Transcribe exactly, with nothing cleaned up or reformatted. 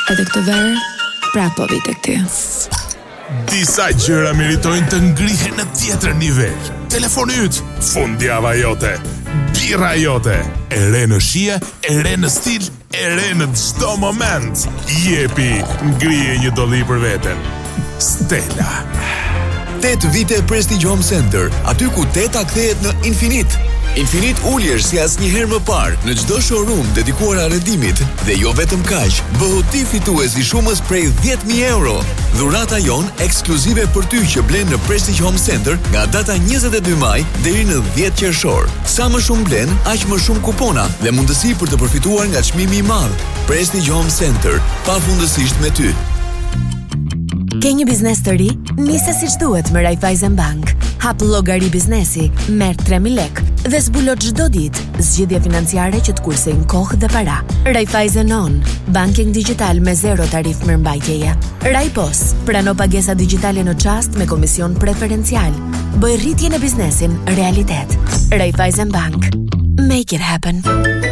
Edhe këtë verë, prapë po vi tek ty. Disa gjëra meritojnë të ngrihen në tjetër nivel. Telefoni yt, fundjava jote, birra jote, e re në shije, e re në stil, e re në çdo moment. Jepi, ngrije një dolli për veten. Stella. tetë vite Prestige Home Center, aty ku teta kthehet në infinit. Infinit uljesh si asnjëherë më parë në çdo showroom dedikuar arrendimit dhe jo vetëm kaq, bëhu ti fitues i shumës prej dhjetë mijë euro. Dhurata jon ekskluzive për ty që blen në Prestige Home Center nga data njëzet e dy maj deri në dhjetë qershor. Sa më shumë blen, aq më shumë kupona dhe mundësi për të përfituar nga çmimi i madh. Prestige Home Center, pafundësisht me ty. Ke një biznes të ri? Nise siç duhet me Raiffeisen Bank. Hap llogari biznesi, merr tre mijë lekë dhe zbulo çdo ditë zgjidhje financiare që të kursejnë kohë dhe para. Raiffeisen On, banking digital me zero tarif mirëmbajtjeje. Raipos, prano pagesa digjitale në çast me komision preferencial. Bëj rritjen e biznesin realitet. Raiffeisen Bank. Make it happen.